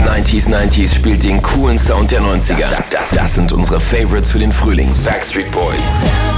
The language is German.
90s spielt den coolen Sound der 90er. Das sind unsere Favorites für den Frühling. Backstreet Boys.